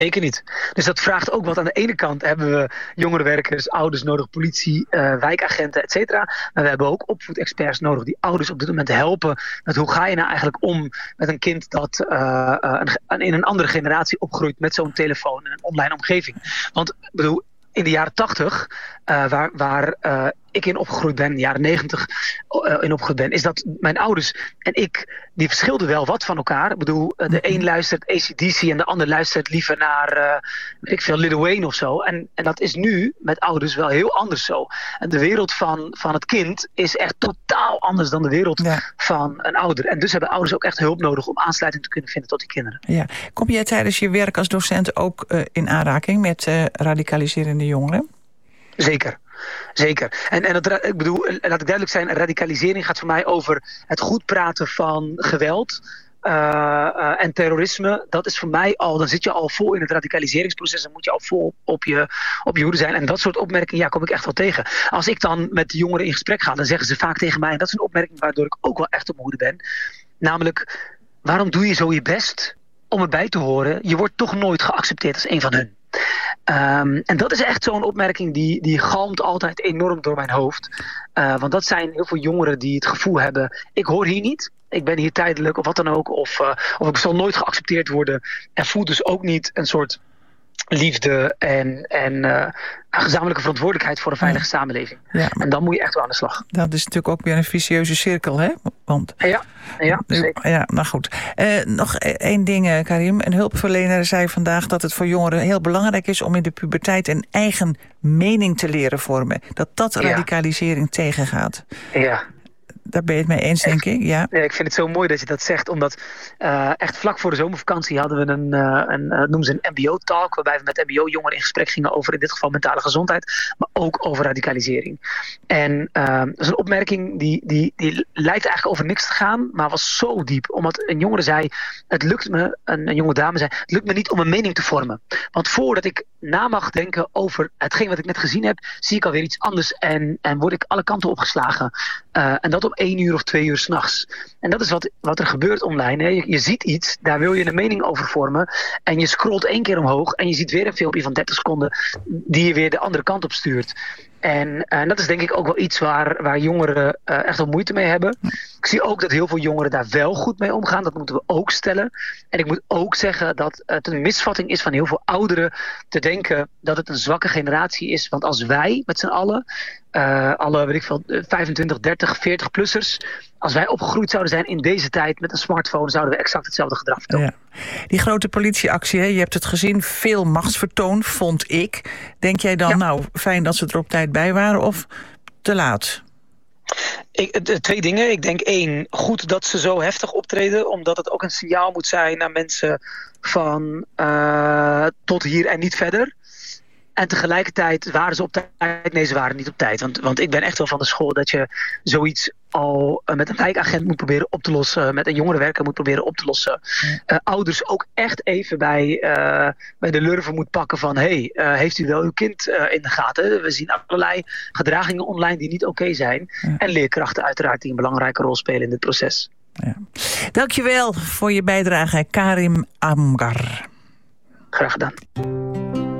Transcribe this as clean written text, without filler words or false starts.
Zeker niet. Dus dat vraagt ook wat. Aan de ene kant hebben we jongerenwerkers, ouders nodig, politie, wijkagenten, et cetera. Maar we hebben ook opvoedexperts nodig die ouders op dit moment helpen met hoe ga je nou eigenlijk om met een kind dat in een andere generatie opgroeit met zo'n telefoon en een online omgeving. Want ik bedoel, in de jaren 80, waar ik in opgegroeid ben, in de jaren 90 in opgegroeid ben, is dat mijn ouders en ik, die verschilden wel wat van elkaar. Ik bedoel, de een luistert AC/DC en de ander luistert liever naar, weet ik veel, Lil Wayne of zo. En dat is nu met ouders wel heel anders zo. En de wereld van het kind is echt totaal anders dan de wereld van een ouder. En dus hebben ouders ook echt hulp nodig om aansluiting te kunnen vinden tot die kinderen. Ja. Kom jij tijdens je werk als docent ook in aanraking met radicaliserende jongeren? Zeker. En ik bedoel, laat ik duidelijk zijn, radicalisering gaat voor mij over het goed praten van geweld en terrorisme. Dat is voor mij al, dan zit je al vol in het radicaliseringsproces en moet je al vol op je hoede zijn. En dat soort opmerkingen, kom ik echt wel tegen. Als ik dan met de jongeren in gesprek ga, dan zeggen ze vaak tegen mij, en dat is een opmerking waardoor ik ook wel echt op mijn hoede ben, namelijk, waarom doe je zo je best om erbij te horen? Je wordt toch nooit geaccepteerd als een van hun. En dat is echt zo'n opmerking die galmt altijd enorm door mijn hoofd. Want dat zijn heel veel jongeren die het gevoel hebben, ik hoor hier niet, ik ben hier tijdelijk of wat dan ook, of ik zal nooit geaccepteerd worden. En voelt dus ook niet een soort liefde en gezamenlijke verantwoordelijkheid voor een veilige samenleving. Ja, en dan moet je echt wel aan de slag. Dat is natuurlijk ook weer een vicieuze cirkel, hè? Want ja, zeker. Ja, nou goed. Nog één ding, Karim. Een hulpverlener zei vandaag dat het voor jongeren heel belangrijk is om in de puberteit een eigen mening te leren vormen. Dat radicalisering tegengaat. Ja. Daar ben je het mee eens, denk ik. Ja, ik vind het zo mooi dat je dat zegt. Omdat echt vlak voor de zomervakantie hadden we noemen ze een mbo-talk. Waarbij we met mbo-jongeren in gesprek gingen over in dit geval mentale gezondheid. Maar ook over radicalisering. En dat is een opmerking die lijkt eigenlijk over niks te gaan. Maar was zo diep. Omdat een jongere zei, een jonge dame zei, het lukt me niet om een mening te vormen. Want voordat ik na mag denken over hetgeen wat ik net gezien heb, zie ik alweer iets anders en word ik alle kanten opgeslagen. En dat om 1 uur of 2 uur 's nachts. En dat is wat er gebeurt online. Hè. Je ziet iets, daar wil je een mening over vormen. En je scrolt 1 keer omhoog en je ziet weer een filmpje van 30 seconden die je weer de andere kant op stuurt. En dat is denk ik ook wel iets waar jongeren echt wel moeite mee hebben. Ik zie ook dat heel veel jongeren daar wel goed mee omgaan. Dat moeten we ook stellen. En ik moet ook zeggen dat het een misvatting is van heel veel ouderen te denken dat het een zwakke generatie is. Want als wij met z'n allen, alle weet ik veel, 25, 30, 40-plussers, als wij opgegroeid zouden zijn in deze tijd met een smartphone, zouden we exact hetzelfde gedrag vertonen. Ja. Die grote politieactie, hè, je hebt het gezien, veel machtsvertoon, vond ik. Denk jij dan, fijn dat ze er op tijd bij waren of te laat? 2 dingen. Ik denk 1, goed dat ze zo heftig optreden, omdat het ook een signaal moet zijn naar mensen van tot hier en niet verder. En tegelijkertijd waren ze op tijd. Nee, ze waren niet op tijd. Want ik ben echt wel van de school dat je zoiets al met een wijkagent moet proberen op te lossen. Met een jongerenwerker moet proberen op te lossen. Ouders ook echt even bij de lurven moet pakken van heeft u wel uw kind in de gaten? We zien allerlei gedragingen online die niet oké zijn. Ja. En leerkrachten uiteraard die een belangrijke rol spelen in dit proces. Ja. Dankjewel voor je bijdrage, Karim Amgar. Graag gedaan.